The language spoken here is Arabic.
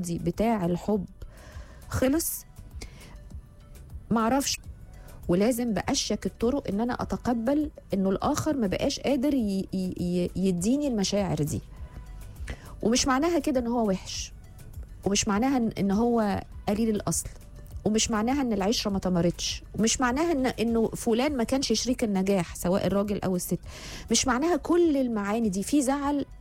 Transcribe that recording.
الماضي بتاع الحب خلص؟ معرفش. ولازم بأشك الطرق ان انا اتقبل انه الاخر ما بقاش قادر يديني المشاعر دي. ومش معناها كده ان هو وحش، ومش معناها ان هو قليل الاصل، ومش معناها ان العشره ما تمرتش، ومش معناها انه فلان ما كانش شريك النجاح سواء الراجل او الست. مش معناها كل المعاني دي. في زعل